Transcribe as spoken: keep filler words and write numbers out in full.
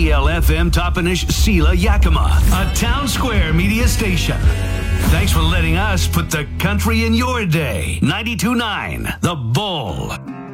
C L F M Toppenish Sela Yakima, a Town Square media station. Thanks for letting us put the country in your day. ninety-two point nine The Bull.